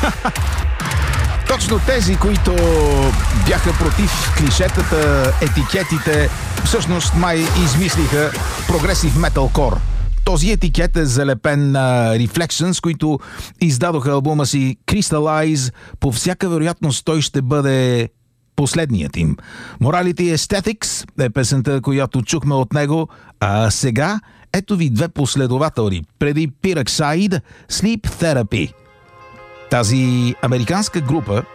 Точно тези, които бяха против клишетата, етикетите, всъщност май измислиха прогресив металкор. Този етикет е залепен на Reflections, които издадоха албума си Crystallize. По всяка вероятност той ще бъде последният им. Morality Aesthetics е песента, която чухме от него, а сега ето ви две последователи. Преди Pyroxide, Sleep Therapy. Тази американска група